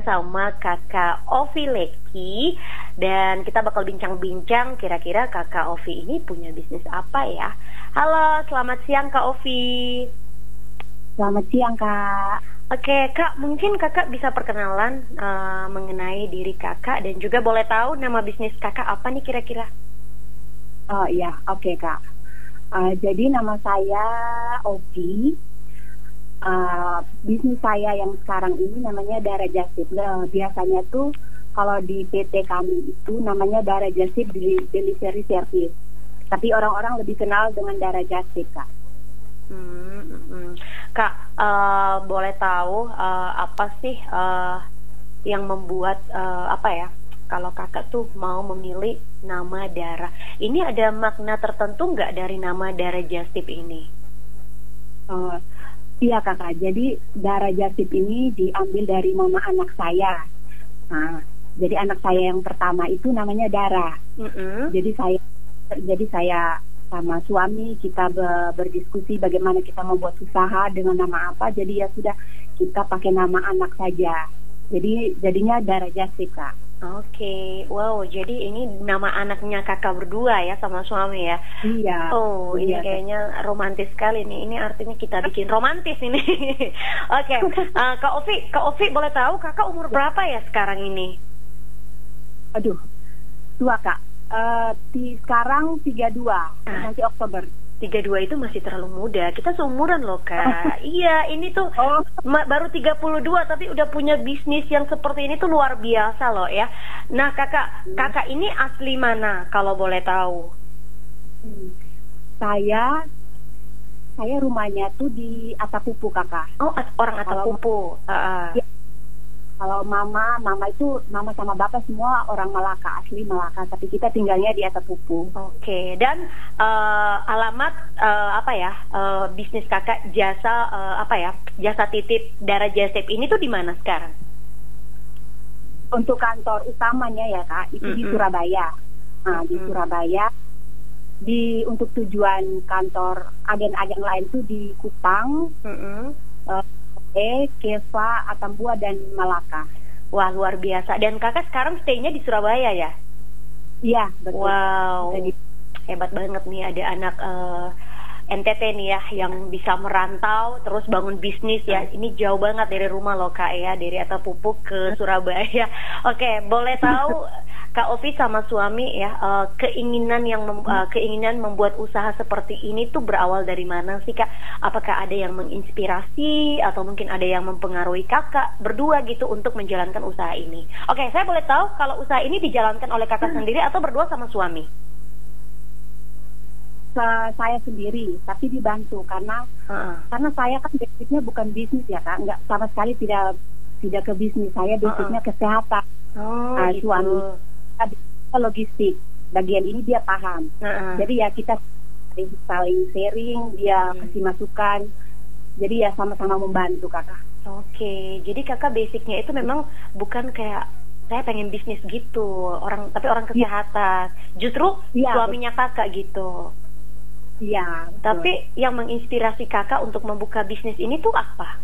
sama Kakak Ovi Leki. Dan kita bakal bincang-bincang kira-kira Kakak Ovi ini punya bisnis apa ya. Halo, selamat siang Kak Ovi. Selamat siang, Kak. Oke, Kak, mungkin Kakak bisa perkenalan mengenai diri Kakak. Dan juga boleh tahu nama bisnis Kakak apa nih kira-kira? Oh iya, oke, Kak. Jadi nama saya Ovi. Bisnis saya yang sekarang ini namanya Dara Just Sip. Biasanya tuh kalau di PT kami itu namanya Dara Just Sip Delivery Service. Tapi orang-orang lebih kenal dengan Dara Just Sip, Kak. Kak, boleh tahu apa sih yang membuat kalau Kakak tuh mau memilih nama Dara? Ini ada makna tertentu nggak dari nama Dara Just Sip ini? Iya, Kakak, jadi Dara Just Sip ini diambil dari nama anak saya. Nah, jadi anak saya yang pertama itu namanya Dara. Jadi saya sama suami kita berdiskusi bagaimana kita membuat usaha dengan nama apa. Jadi ya sudah, kita pakai nama anak saja. Jadi jadinya Dara Just Sip, Kak. Oke, wow, jadi ini nama anaknya Kakak berdua ya sama suami ya? Iya. Oh, ini iya, kayaknya romantis sekali nih. Ini artinya kita bikin romantis ini. Oke, Kak Ovi boleh tahu Kakak umur berapa ya sekarang ini? Aduh, tua, Kak. Sekarang 32, nanti Oktober. 32 itu masih terlalu muda. Kita seumuran loh, Kak. Iya, ini tuh baru 32 tapi udah punya bisnis yang seperti ini tuh luar biasa loh ya. Nah, Kakak ini asli mana kalau boleh tahu? Saya rumahnya tuh di Atapupu, Kakak. Oh, orang Atapupu. Ya, kalau mama sama bapak semua orang Malaka, asli Malaka, tapi kita tinggalnya di Atapupu. Oke, dan alamat bisnis Kakak jasa titip Dara Just Sip ini tuh di mana sekarang? Untuk kantor utamanya ya, Kak, itu di Surabaya. Nah, di Surabaya. Untuk tujuan kantor agen-agen lain tuh di Kupang, Keva, Atambua, dan Malaka. Wah, luar biasa. Dan Kakak sekarang stay-nya di Surabaya ya? Iya, betul. Wow, hebat banget nih ada anak NTT nih ya yang bisa merantau terus bangun bisnis ya. Ini jauh banget dari rumah loh, Kak ya, dari Atapupu ke Surabaya. Oke, boleh tahu Kak Ovi sama suami ya, keinginan membuat usaha seperti ini tuh berawal dari mana sih, Kak? Apakah ada yang menginspirasi atau mungkin ada yang mempengaruhi Kakak berdua gitu untuk menjalankan usaha ini? Oke, saya boleh tahu kalau usaha ini dijalankan oleh Kakak sendiri atau berdua sama suami? Saya sendiri, tapi dibantu karena saya kan basicnya bukan bisnis ya, Kak. Nggak, sama sekali tidak ke bisnis. Saya basicnya kesehatan. Gitu. Suami logistik, bagian ini dia paham. Jadi ya kita saling sharing, dia kasih masukan. Jadi ya sama-sama membantu, Kakak. Oke, jadi Kakak basicnya itu memang bukan kayak saya pengen bisnis gitu, tapi orang kesehatan. Justru suaminya Kakak gitu. Iya. Tapi yang menginspirasi Kakak untuk membuka bisnis ini tuh apa?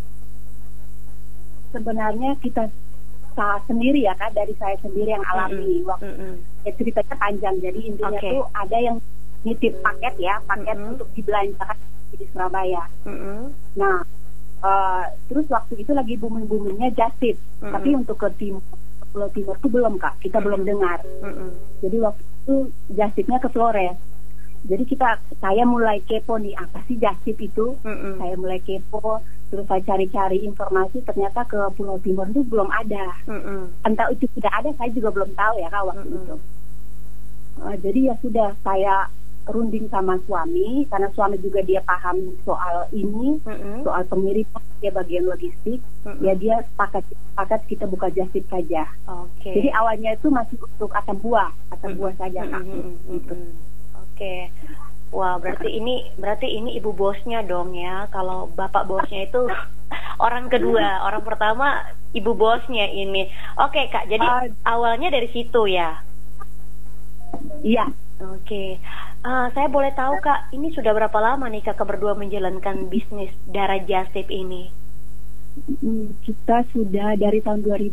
Sebenarnya kita sendiri ya, Kak, dari saya sendiri yang alami waktu ceritanya panjang. Jadi intinya tuh ada yang nitip paket untuk dibelanjakan di Surabaya. Nah, terus waktu itu lagi booming-boomingnya Just Sip, tapi untuk ke Pulau Timur tuh belum, Kak, kita belum dengar. Jadi waktu itu Just Sipnya ke Flores. Jadi saya mulai kepo nih, apa sih Just Sip itu? Saya mulai kepo, terus saya cari-cari informasi, ternyata ke Pulau Timur itu belum ada. Entah itu sudah ada, saya juga belum tahu ya, Kak, waktu itu. Jadi ya sudah, saya runding sama suami, karena suami juga dia paham soal ini, soal pengiriman, dia bagian logistik, ya dia sepakat kita buka Just Sip saja. Jadi awalnya itu masih untuk Atambua saja, Kak. Gitu. Oke. Wah, berarti ini ibu bosnya dong ya. Kalau bapak bosnya itu orang kedua, orang pertama ibu bosnya ini. Oke, Kak. Jadi awalnya dari situ ya. Iya. Oke. Saya boleh tahu, Kak, ini sudah berapa lama nih Kakak berdua menjalankan bisnis Dara Just Sip ini? Kita sudah dari tahun 2000